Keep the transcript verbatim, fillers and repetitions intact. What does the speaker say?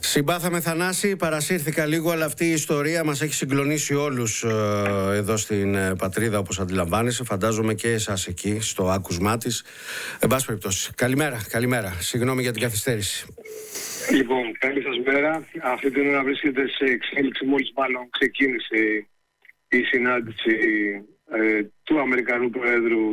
Συμπάθαμε, Θανάση, παρασύρθηκα λίγο, αλλά αυτή η ιστορία μας έχει συγκλονίσει όλους ε, εδώ στην ε, πατρίδα, όπως αντιλαμβάνεσαι. Φαντάζομαι και εσάς εκεί, στο άκουσμά της. Εν πάση περιπτώσει, καλημέρα, καλημέρα. Συγγνώμη για την καθυστέρηση. Λοιπόν, καλή σας μέρα. Αυτή την ώρα βρίσκεται σε εξέλιξη, μόλις μάλλον ξεκίνησε η συνάντηση ε, του Αμερικανού Προέδρου